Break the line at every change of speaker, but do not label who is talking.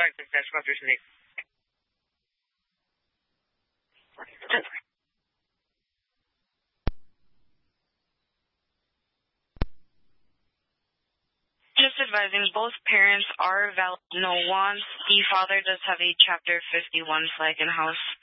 Just advising, both parents are valid. No, once the father does have a Chapter 51 flag in house.